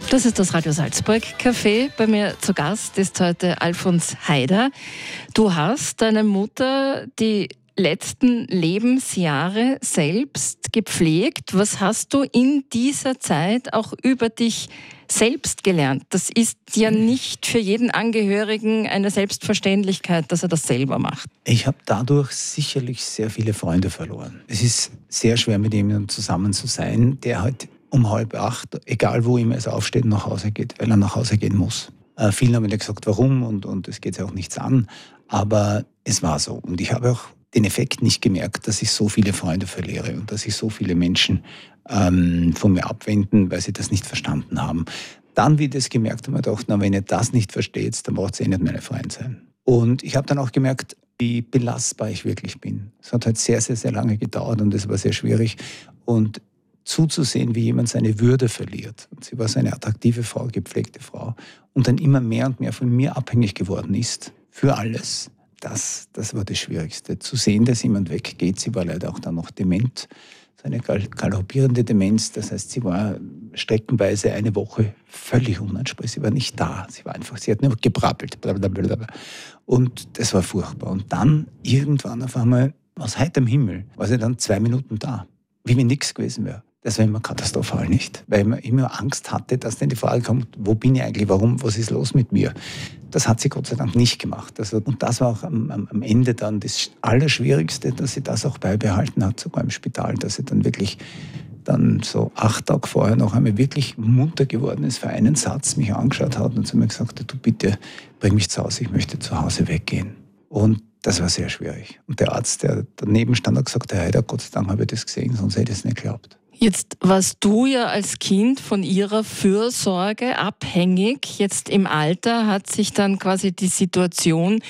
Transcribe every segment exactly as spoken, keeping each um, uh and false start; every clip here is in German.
Das ist das Radio Salzburg Café. Bei mir zu Gast ist heute Alfons Haider. Du hast deine Mutter die letzten Lebensjahre selbst gepflegt. Was hast du in dieser Zeit auch über dich selbst gelernt? Das ist ja nicht für jeden Angehörigen eine Selbstverständlichkeit, dass er das selber macht. Ich habe dadurch sicherlich sehr viele Freunde verloren. Es ist sehr schwer, mit jemandem zusammen zu sein, der halt um halb acht, egal wo immer es aufsteht, nach Hause geht, weil er nach Hause gehen muss. Äh, vielen haben mir gesagt, warum, und, und es geht ja auch nichts an. Aber es war so. Und ich habe auch den Effekt nicht gemerkt, dass ich so viele Freunde verliere und dass sich so viele Menschen ähm, von mir abwenden, weil sie das nicht verstanden haben. Dann, wie ich das gemerkt habe, habe ich gedacht, na, wenn ihr das nicht versteht, dann braucht ihr eh nicht meine Freunde sein. Und ich habe dann auch gemerkt, wie belastbar ich wirklich bin. Es hat halt sehr, sehr, sehr lange gedauert und es war sehr schwierig. Und zuzusehen, wie jemand seine Würde verliert. Und sie war so eine attraktive Frau, gepflegte Frau. Und dann immer mehr und mehr von mir abhängig geworden ist. Für alles. Das, das war das Schwierigste. Zu sehen, dass jemand weggeht. Sie war leider auch dann noch dement. So eine galoppierende Demenz. Das heißt, sie war streckenweise eine Woche völlig unansprechbar. Sie war nicht da. Sie war einfach, sie hat nur gebrabbelt. Blablabla. Und das war furchtbar. Und dann irgendwann auf einmal, aus heiterem Himmel, war sie dann zwei Minuten da. Wie wenn nichts gewesen wäre. Das war immer katastrophal, nicht? Weil man immer Angst hatte, dass dann die Frage kommt, wo bin ich eigentlich, warum, was ist los mit mir? Das hat sie Gott sei Dank nicht gemacht. Also, und das war auch am, am Ende dann das Allerschwierigste, dass sie das auch beibehalten hat, sogar im Spital, dass sie dann wirklich dann so acht Tage vorher noch einmal wirklich munter geworden ist, für einen Satz mich angeschaut hat und zu mir gesagt hat, du bitte, bring mich zu Hause, ich möchte zu Hause weggehen. Und das war sehr schwierig. Und der Arzt, der daneben stand, hat gesagt, Herr Haider, Gott sei Dank habe ich das gesehen, sonst hätte ich es nicht geglaubt. Jetzt warst du ja als Kind von ihrer Fürsorge abhängig. Jetzt im Alter hat sich dann quasi die Situation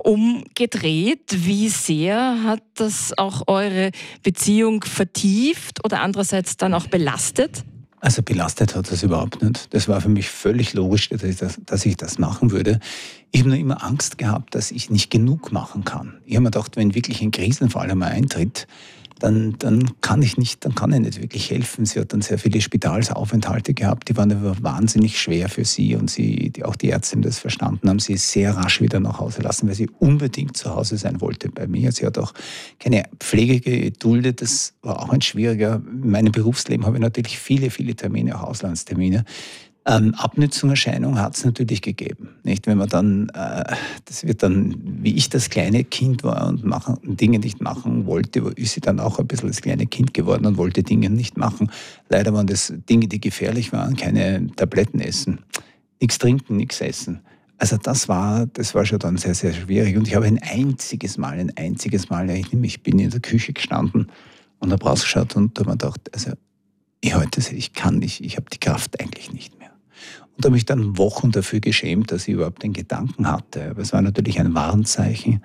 umgedreht. Wie sehr hat das auch eure Beziehung vertieft oder andererseits dann auch belastet? Also belastet hat das überhaupt nicht. Das war für mich völlig logisch, dass ich das, dass ich das machen würde. Ich habe nur immer Angst gehabt, dass ich nicht genug machen kann. Ich habe mir gedacht, wenn wirklich ein Krisenfall einmal eintritt, dann, dann kann ich nicht, dann kann ich nicht wirklich helfen. Sie hat dann sehr viele Spitalsaufenthalte gehabt, die waren aber wahnsinnig schwer für sie und sie, die, auch die Ärzte haben das verstanden, haben sie sehr rasch wieder nach Hause lassen, weil sie unbedingt zu Hause sein wollte bei mir. Sie hat auch keine Pflege geduldet, das war auch ein schwieriger. In meinem Berufsleben habe ich natürlich viele, viele Termine, auch Auslandstermine. Ähm, Abnützungserscheinung hat es natürlich gegeben. Nicht? Wenn man dann, äh, das wird dann, wie ich das kleine Kind war und machen, Dinge nicht machen wollte, ist sie dann auch ein bisschen das kleine Kind geworden und wollte Dinge nicht machen. Leider waren das Dinge, die gefährlich waren, keine Tabletten essen, nichts trinken, nichts essen. Also das war, das war schon dann sehr, sehr schwierig. Und ich habe ein einziges Mal, ein einziges Mal, ich bin in der Küche gestanden und habe rausgeschaut und habe mir gedacht, also ich heute, ich kann nicht, ich habe die Kraft eigentlich nicht mehr. Und habe mich dann Wochen dafür geschämt, dass ich überhaupt den Gedanken hatte. Aber es war natürlich ein Warnzeichen.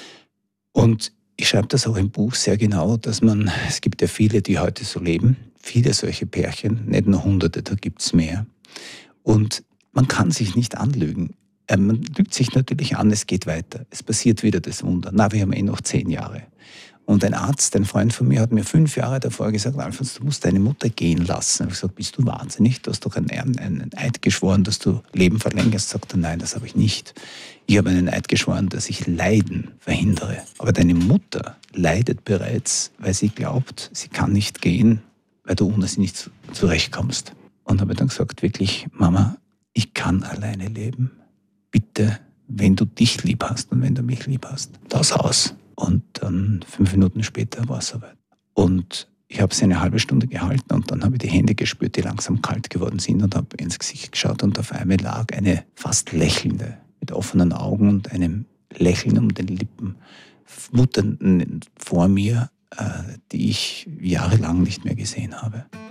Und ich schreibe das auch im Buch sehr genau, dass man, es gibt ja viele, die heute so leben, viele solche Pärchen, nicht nur Hunderte, da gibt es mehr. Und man kann sich nicht anlügen. Man lügt sich natürlich an, es geht weiter. Es passiert wieder das Wunder. Na, wir haben eh noch zehn Jahre. Und ein Arzt, ein Freund von mir, hat mir fünf Jahre davor gesagt, Alfons, du musst deine Mutter gehen lassen. Ich habe gesagt, bist du wahnsinnig? Du hast doch einen, einen Eid geschworen, dass du Leben verlängerst. Sagt er, nein, das habe ich nicht. Ich habe einen Eid geschworen, dass ich Leiden verhindere. Aber deine Mutter leidet bereits, weil sie glaubt, sie kann nicht gehen, weil du ohne sie nicht zurechtkommst. Und habe dann gesagt, wirklich, Mama, ich kann alleine leben. Bitte, wenn du dich lieb hast und wenn du mich lieb hast, das aus. Und dann fünf Minuten später war es soweit. Und ich habe sie eine halbe Stunde gehalten und dann habe ich die Hände gespürt, die langsam kalt geworden sind und habe ins Gesicht geschaut und auf einmal lag eine fast lächelnde, mit offenen Augen und einem Lächeln um den Lippen Mutter vor mir, äh, die ich jahrelang nicht mehr gesehen habe.